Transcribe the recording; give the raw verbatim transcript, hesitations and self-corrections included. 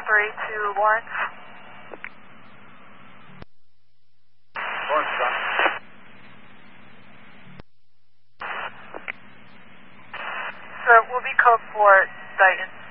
three to Lawrence. Lawrence, stop. So it will be code for Dighton.